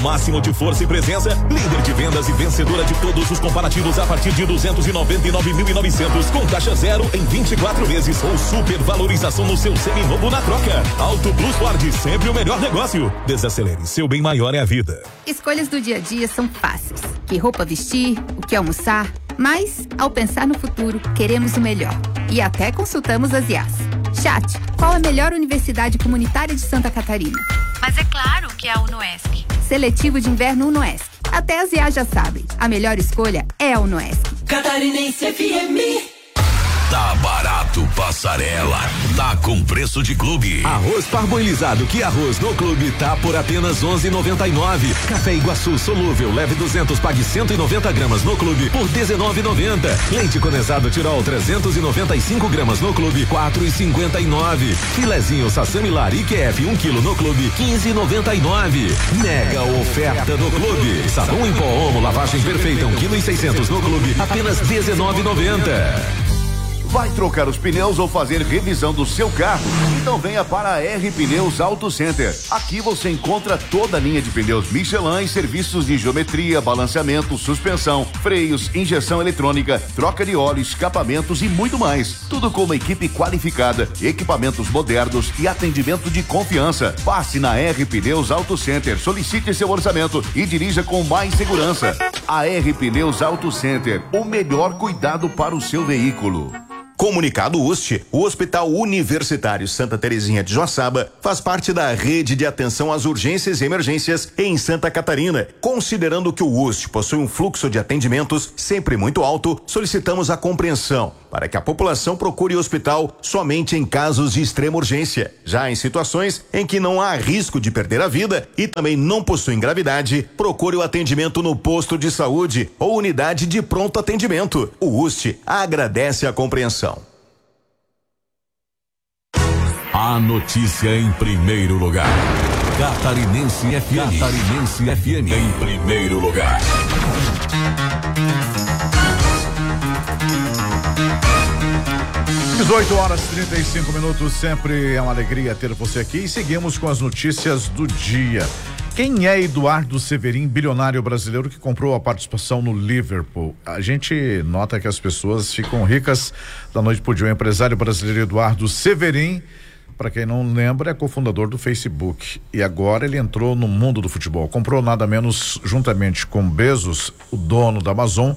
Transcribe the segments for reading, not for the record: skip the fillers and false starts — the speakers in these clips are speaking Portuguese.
máximo de força e presença, líder de vendas e vencedora de todos os comparativos a partir de 299.900 com taxa zero em 24 vezes ou supervalorização no seu seminovo na troca. Auto Plus Ford, sempre o melhor negócio. Desacelere, seu bem maior é a vida. Escolhas do dia a dia são fáceis. Que roupa vestir, o que almoçar, mas ao pensar no futuro, queremos o melhor. E até consultamos as IAs. Chat, qual a melhor universidade comunitária de Santa Catarina? Mas é claro que é a UnoESC. Seletivo de inverno UnoESC. Até as IAs já sabem. A melhor escolha é a UnoESC. Catarinense FM. Tá barato, Passarela. Tá com preço de clube. Arroz parboilizado que arroz no clube tá por apenas 11,99. Café Iguaçu solúvel leve 200 pague 190 gramas no clube por 19,90. Leite condensado Tirol 395 gramas no clube 4,59. Filezinho Sassami Lar IQF 1 quilo no clube 15,99. Mega oferta do clube. Sabão em pó Omo lavagem perfeita 1,6 kg no clube apenas 19,90. Vai trocar os pneus ou fazer revisão do seu carro? Então venha para a R Pneus Auto Center. Aqui você encontra toda a linha de pneus Michelin e serviços de geometria, balanceamento, suspensão, freios, injeção eletrônica, troca de óleo, escapamentos e muito mais. Tudo com uma equipe qualificada, equipamentos modernos e atendimento de confiança. Passe na R Pneus Auto Center, solicite seu orçamento e dirija com mais segurança. A R Pneus Auto Center, o melhor cuidado para o seu veículo. Comunicado UST, o Hospital Universitário Santa Terezinha de Joaçaba faz parte da rede de atenção às urgências e emergências em Santa Catarina. Considerando que o UST possui um fluxo de atendimentos sempre muito alto, solicitamos a compreensão para que a população procure o hospital somente em casos de extrema urgência. Já em situações em que não há risco de perder a vida e também não possuem gravidade, procure o atendimento no posto de saúde ou unidade de pronto atendimento. O UST agradece a compreensão. A notícia em primeiro lugar. Catarinense FM. Catarinense FM em primeiro lugar. Às 8h35, sempre é uma alegria ter você aqui e seguimos com as notícias do dia. Quem é Eduardo Severin, bilionário brasileiro que comprou a participação no Liverpool? A gente nota que as pessoas ficam ricas da noite pro dia. O empresário brasileiro Eduardo Severin, para quem não lembra, é cofundador do Facebook e agora ele entrou no mundo do futebol. Comprou nada menos, juntamente com Bezos, o dono da Amazon,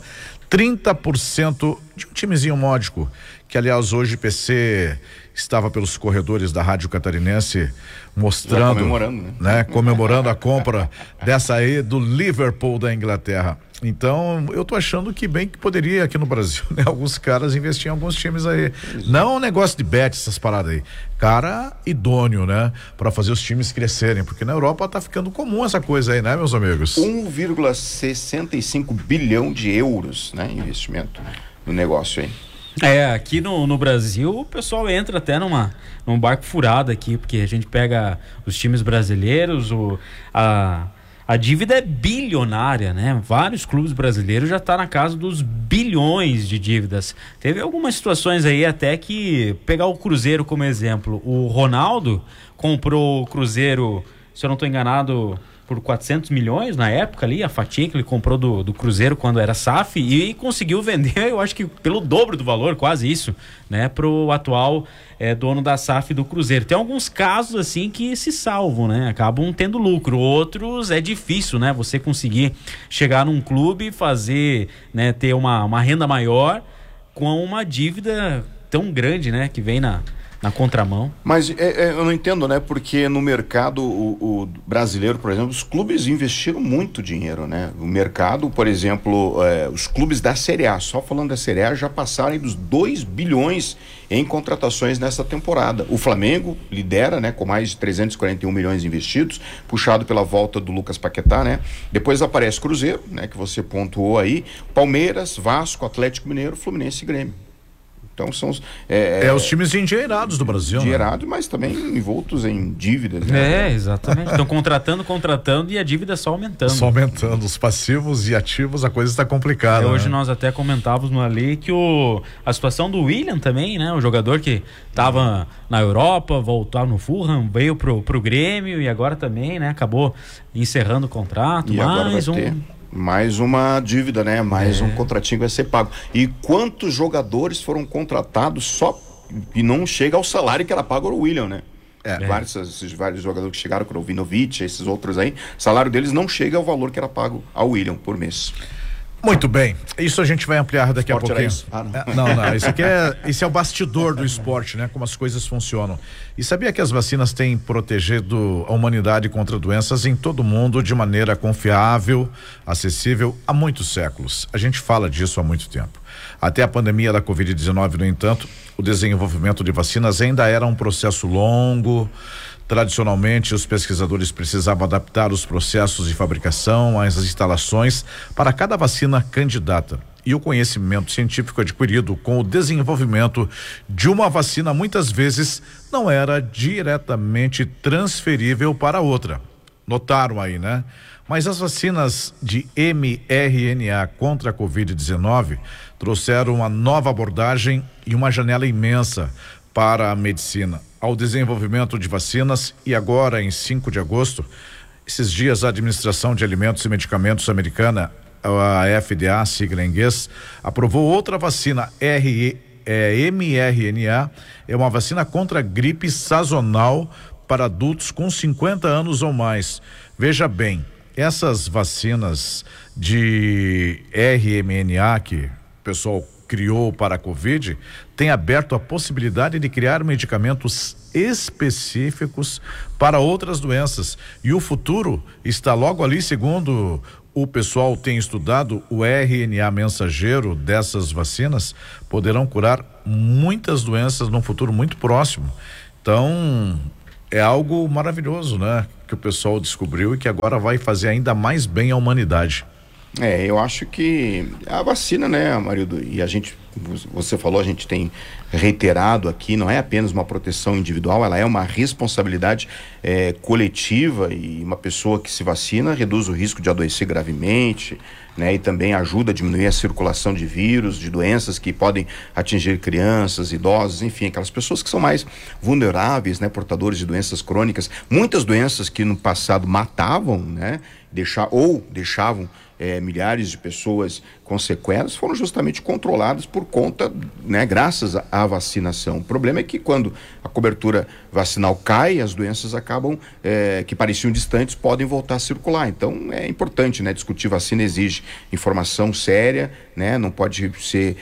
30% de um timezinho módico, que aliás hoje PC estava pelos corredores da Rádio Catarinense mostrando, comemorando a compra dessa aí do Liverpool da Inglaterra. Então, eu tô achando que bem que poderia aqui no Brasil, né? Alguns caras investir em alguns times aí. Não um negócio de bet, essas paradas aí. Cara idôneo, né? Pra fazer os times crescerem, porque na Europa tá ficando comum essa coisa aí, né, meus amigos? 1,65 bilhão de euros, né? Investimento no negócio aí. Aqui no Brasil o pessoal entra até num barco furado aqui, porque a gente pega os times brasileiros, a dívida é bilionária, né? Vários clubes brasileiros já tá na casa dos bilhões de dívidas. Teve algumas situações aí até que, pegar o Cruzeiro como exemplo, o Ronaldo comprou o Cruzeiro, se eu não estou enganado, por 400 milhões na época ali, a fatia que ele comprou do Cruzeiro quando era SAF, e conseguiu vender, eu acho que pelo dobro do valor, quase isso, né, pro atual dono da SAF do Cruzeiro. Tem alguns casos assim que se salvam, né, acabam tendo lucro, outros é difícil, né, você conseguir chegar num clube e fazer, né, ter uma renda maior com uma dívida tão grande, né, que vem na contramão. Mas eu não entendo, né? Porque no mercado o brasileiro, por exemplo, os clubes investiram muito dinheiro, né? O mercado, por exemplo, os clubes da Série A, só falando da Série A, já passaram dos 2 bilhões em contratações nessa temporada. O Flamengo lidera, né? Com mais de 341 milhões investidos, puxado pela volta do Lucas Paquetá, né? Depois aparece Cruzeiro, né? Que você pontuou aí, Palmeiras, Vasco, Atlético Mineiro, Fluminense e Grêmio. Então são os... os times endinheirados do Brasil. Endinheirados, mas também envoltos em dívidas. Né? Exatamente. Estão contratando e a dívida só aumentando. Só aumentando. Os passivos e ativos, a coisa está complicada. Hoje nós até comentávamos ali que a situação do William também, né? O jogador que estava na Europa, voltou no Fulham, veio pro Grêmio e agora também, né? Acabou encerrando o contrato. E agora vai ter mais uma dívida, né? Mais um contratinho que vai ser pago. E quantos jogadores foram contratados só e não chega ao salário que era pago ao William, né? Esses vários jogadores que chegaram, o Vinovic, esses outros aí, o salário deles não chega ao valor que era pago ao William por mês. Muito bem, isso a gente vai ampliar daqui a pouquinho. Não, esse é o bastidor do esporte, né? Como as coisas funcionam. E sabia que as vacinas têm protegido a humanidade contra doenças em todo o mundo de maneira confiável, acessível há muitos séculos. A gente fala disso há muito tempo. Até a pandemia da Covid-19, no entanto, o desenvolvimento de vacinas ainda era um processo longo. Tradicionalmente, os pesquisadores precisavam adaptar os processos de fabricação, as instalações para cada vacina candidata. E o conhecimento científico adquirido com o desenvolvimento de uma vacina muitas vezes não era diretamente transferível para outra. Notaram aí, né? Mas as vacinas de mRNA contra a Covid-19 trouxeram uma nova abordagem e uma janela imensa para a medicina ao desenvolvimento de vacinas. E agora, em 5 de agosto, esses dias, a Administração de Alimentos e Medicamentos americana, a FDA, sigla em inglês, aprovou outra vacina mRNA, é uma vacina contra a gripe sazonal para adultos com 50 anos ou mais. Veja bem, essas vacinas de RMNA que o pessoal criou para a Covid, tem aberto a possibilidade de criar medicamentos específicos para outras doenças. E o futuro está logo ali, segundo o pessoal tem estudado, o RNA mensageiro dessas vacinas poderão curar muitas doenças num futuro muito próximo. Então, é algo maravilhoso, né? Que o pessoal descobriu e que agora vai fazer ainda mais bem à humanidade. Eu acho que a vacina, né, Amarildo, e você falou, a gente tem reiterado aqui, não é apenas uma proteção individual, ela é uma responsabilidade coletiva, e uma pessoa que se vacina reduz o risco de adoecer gravemente, né, e também ajuda a diminuir a circulação de vírus, de doenças que podem atingir crianças, idosos, enfim, aquelas pessoas que são mais vulneráveis, né, portadores de doenças crônicas, muitas doenças que no passado matavam, né, deixavam milhares de pessoas com sequelas, foram justamente controladas por conta, né, graças à vacinação. O problema é que quando a cobertura vacinal cai, as doenças acabam, que pareciam distantes, podem voltar a circular. Então é importante, né, discutir vacina exige informação séria, né, não pode ser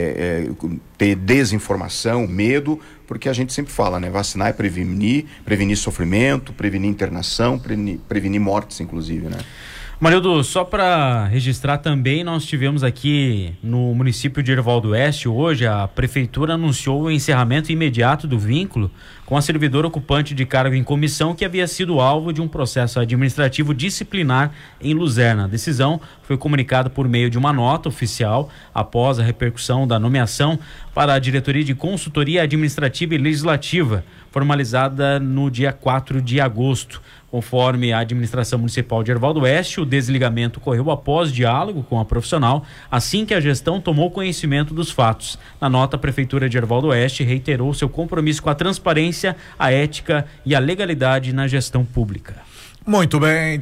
ter desinformação, medo, porque a gente sempre fala, né, vacinar é prevenir sofrimento, prevenir internação, prevenir mortes, inclusive, né? Marildo, só para registrar também, nós tivemos aqui no município de Erval do Oeste, hoje a prefeitura anunciou o encerramento imediato do vínculo com a servidora ocupante de cargo em comissão que havia sido alvo de um processo administrativo disciplinar em Luzerna. A decisão foi comunicada por meio de uma nota oficial após a repercussão da nomeação para a Diretoria de Consultoria Administrativa e Legislativa, formalizada no dia 4 de agosto. Conforme a administração municipal de Erval do Oeste, o desligamento ocorreu após diálogo com a profissional, assim que a gestão tomou conhecimento dos fatos. Na nota, a Prefeitura de Erval do Oeste reiterou seu compromisso com a transparência, a ética e a legalidade na gestão pública. Muito bem,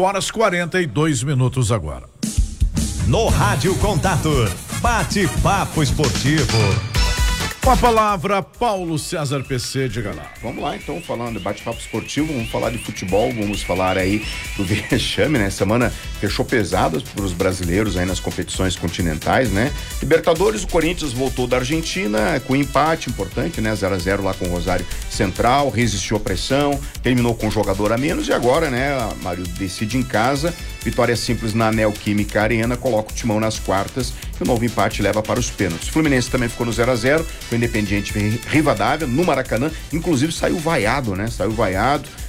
18h42 agora. No Rádio Contato, bate-papo esportivo. Com a palavra, Paulo César PC, diga lá. Vamos lá, então, falando de bate-papo esportivo, vamos falar de futebol, vamos falar aí do vexame, né? Semana fechou pesada para os brasileiros aí nas competições continentais, né? Libertadores, o Corinthians voltou da Argentina com empate importante, né? 0-0 lá com o Rosário Central, resistiu à pressão, terminou com um jogador a menos e agora, né, a Mário decide em casa, vitória simples na Neoquímica Arena, coloca o timão nas quartas e o novo empate leva para os pênaltis. O Fluminense também ficou no 0-0, o Independiente Rivadavia, no Maracanã, inclusive saiu vaiado, né? Saiu vaiado,